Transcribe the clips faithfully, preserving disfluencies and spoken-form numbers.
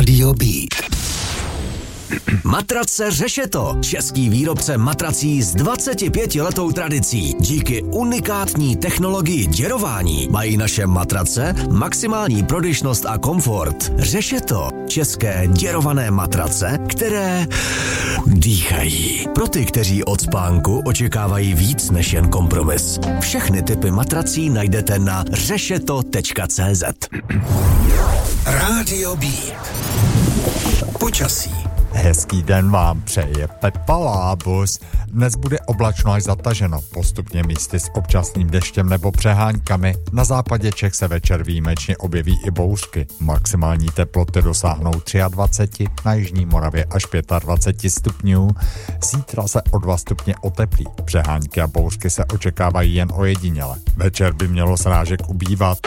Rádio Beat. Matrace Řešeto, český výrobce matrací s dvacetipětiletou tradicí. Díky unikátní technologii děrování mají naše matrace maximální prodyšnost a komfort. Řešeto, české děrované matrace, které dýchají. Pro ty, kteří od spánku očekávají víc než jen kompromis. Všechny typy matrací najdete na řešeto tečka cé zet. Rádio Beat. Počasí. Hezký den vám přeje Pepa Lábus. Dnes bude oblačno až zataženo, postupně místy s občasným deštěm nebo přeháňkami. Na západě Čech se večer výjimečně objeví i bouřky. Maximální teploty dosáhnou dvacet tři, na jižní Moravě až dvacet pět stupňů. Zítra se o dva stupně oteplí. Přeháňky a bouřky se očekávají jen ojediněle. Večer by mělo srážek ubývat.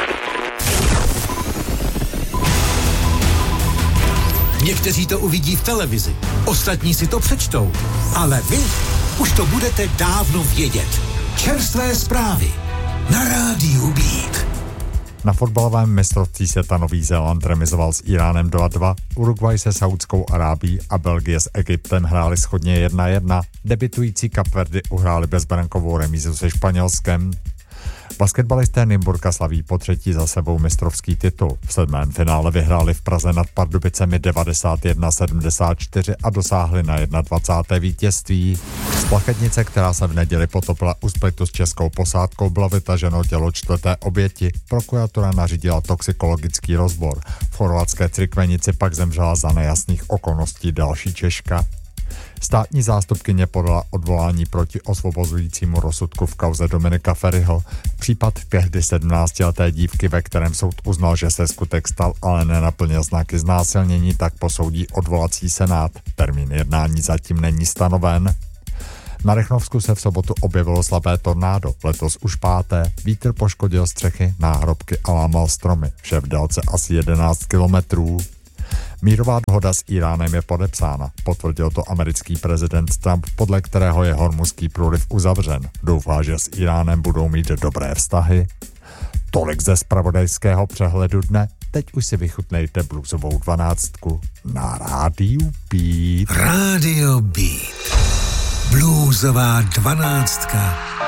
Někteří to uvidí v televizi, ostatní si to přečtou, ale vy už to budete dávno vědět. Čerstvé zprávy na Rádiu Beat. Na fotbalovém mistrovství světa Nový Zéland remizoval s Iránem dva dva, Uruguay se Saudskou Arábií a Belgie s Egyptem hráli shodně jedna jedna, debitující Kapverdy uhráli bezbrankovou remízu se Španělskem. Basketbalisté Nymburka slaví po třetí za sebou mistrovský titul. V sedmém finále vyhráli v Praze nad Pardubicemi devadesát jedna sedmdesát čtyři a dosáhli na dvacáté první vítězství. Z plachetnice, která se v neděli potopila u splitu s českou posádkou, bylo vytaženo tělo čtvrté oběti. Prokuratura nařídila toxikologický rozbor. V chorvatské Crikvenici pak zemřela za nejasných okolností další Češka. Státní zástupkyně podala odvolání proti osvobozujícímu rozsudku v kauze Dominika Feriho. Případ tehdy sedmnáctileté dívky, ve kterém soud uznal, že se skutek stal, ale nenaplnil znaky znásilnění, tak posoudí odvolací senát. Termín jednání zatím není stanoven. Na Rychnovsku se v sobotu objevilo slabé tornádo, letos už páté. Vítr poškodil střechy, náhrobky a lámal stromy, vše v délce asi jedenáct kilometrů. Mírová dohoda s Iránem je podepsána, potvrdil to americký prezident Trump, podle kterého je Hormuzský průliv uzavřen. Doufá, že s Iránem budou mít dobré vztahy. Tolik ze zpravodajského přehledu dne, teď už si vychutnejte bluesovou dvanáctku na Rádiu Beat. Rádio Beat. Bluesová dvanáctka.